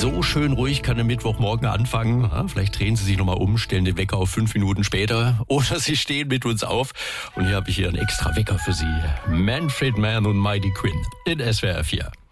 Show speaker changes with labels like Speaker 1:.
Speaker 1: So schön ruhig kann der Mittwochmorgen anfangen. Ja, vielleicht drehen Sie sich nochmal um, stellen den Wecker auf 5 Minuten später oder Sie stehen mit uns auf. Und hier habe ich einen extra Wecker für Sie. Manfred Mann und Mighty Quinn in SWR 4.